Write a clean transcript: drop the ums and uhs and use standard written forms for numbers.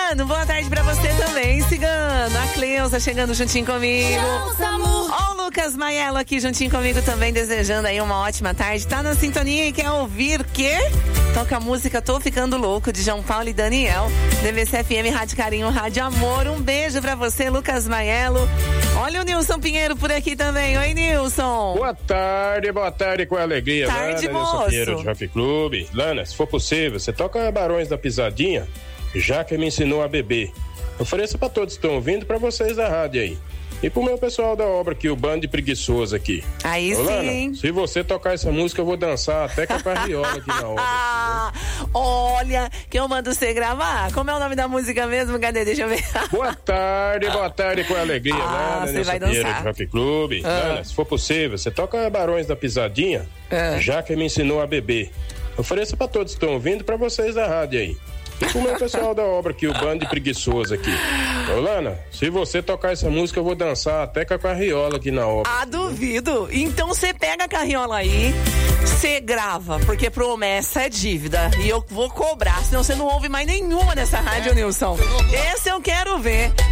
Cigano, boa tarde pra você também, Cigano. A Cleusa chegando juntinho comigo. Ó, o Lucas Maiello aqui juntinho comigo também, desejando aí uma ótima tarde. Tá na sintonia e quer ouvir o quê? Toca a música Tô Ficando Louco, de João Paulo e Daniel. DVC FM, Rádio Carinho, Rádio Amor. Um beijo pra você, Lucas Maiello. Olha o Nilson Pinheiro por aqui também. Oi, Nilson. Boa tarde com alegria. Tarde, Lana, moço. Nilson Pinheiro, do Jockey Clube. Lana, se for possível, você toca Barões da Pisadinha, já que me ensinou a beber. Ofereço pra todos que estão ouvindo, pra vocês da rádio aí. E pro meu pessoal da obra aqui, o Bando de Preguiçoso aqui. Aí Ô, Lana, sim. se você tocar essa música, eu vou dançar até com a carriola aqui na obra. Olha, que eu mando você gravar. Como é o nome da música mesmo? Cadê? Deixa eu ver. Boa tarde com alegria, Lana, você Nilson vai Pinheiro, dançar. do Jockey Clube. Lana, se for possível, você toca Barões da Pisadinha, já que me ensinou a beber. Ofereço pra todos que estão ouvindo, pra vocês da rádio aí. E pro meu pessoal da obra aqui, o Bando de Preguiçoso aqui. Ô, Lana, se você tocar essa música, eu vou dançar até com a carriola aqui na obra. Ah, duvido. Então você pega a carriola aí, você grava, porque promessa é dívida. E eu vou cobrar, senão você não ouve mais nenhuma dessa rádio, Nilson. Esse eu quero ver.